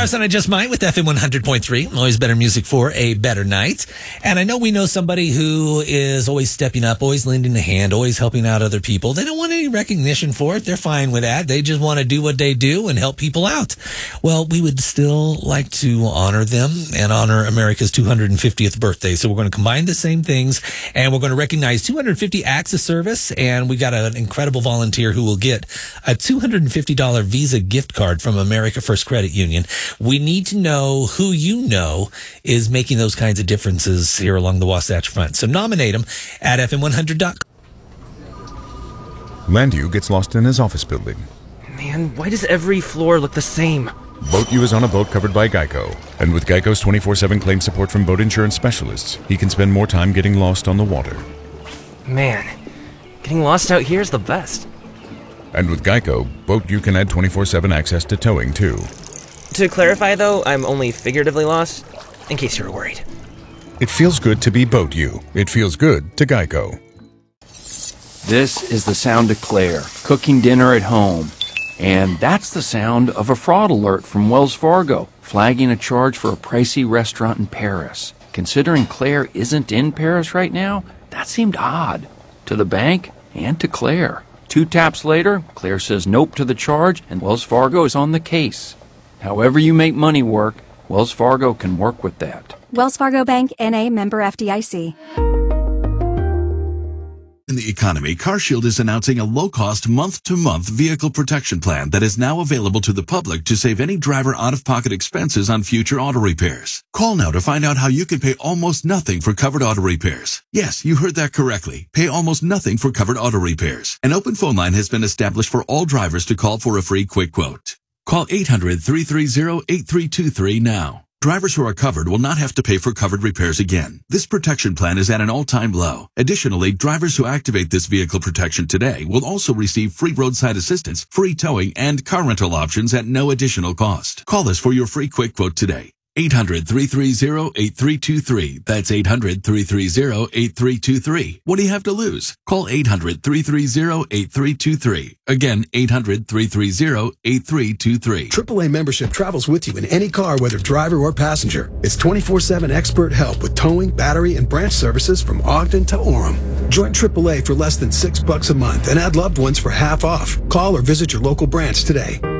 Stars on I Just Might with FM 100.3. Always better music for a better night. And I know we know somebody who is always stepping up, always lending a hand, always helping out other people. They don't want any recognition for it. They're fine with that. They just want to do what they do and help people out. Well, we would still like to honor them and honor America's 250th birthday. So we're going to combine the same things, and we're going to recognize 250 acts of service. And we got an incredible volunteer who will get a $250 Visa gift card from America First Credit Union. We need to know who you know is making those kinds of differences here along the Wasatch Front. So nominate them at FM100.com. Landu gets lost in his office building. Man, why does every floor look the same? Boat U is on a boat covered by Geico. And with Geico's 24/7 claim support from boat insurance specialists, he can spend more time getting lost on the water. Man, getting lost out here is the best. And with Geico, Boat U can add 24/7 access to towing, too. To clarify, though, I'm only figuratively lost, in case you were worried. It feels good to be Boat U. It feels good to Geico. This is the sound of Claire, cooking dinner at home. And that's the sound of a fraud alert from Wells Fargo, flagging a charge for a pricey restaurant in Paris. Considering Claire isn't in Paris right now, that seemed odd. To the bank and to Claire. 2 taps later, Claire says nope to the charge, and Wells Fargo is on the case. However you make money work, Wells Fargo can work with that. Wells Fargo Bank, N.A., member FDIC. In the economy, CarShield is announcing a low-cost month-to-month vehicle protection plan that is now available to the public to save any driver out-of-pocket expenses on future auto repairs. Call now to find out how you can pay almost nothing for covered auto repairs. Yes, you heard that correctly. Pay almost nothing for covered auto repairs. An open phone line has been established for all drivers to call for a free quick quote. Call 800-330-8323 now. Drivers who are covered will not have to pay for covered repairs again. This protection plan is at an all-time low. Additionally, drivers who activate this vehicle protection today will also receive free roadside assistance, free towing, and car rental options at no additional cost. Call us for your free quick quote today. 800-330-8323. That's 800-330-8323. What do you have to lose? Call 800-330-8323. Again, 800-330-8323. AAA membership travels with you in any car, whether driver or passenger. It's 24/7 expert help with towing, battery, and branch services from Ogden to Orem. Join AAA for less than $6 a month and add loved ones for half off. Call or visit your local branch today.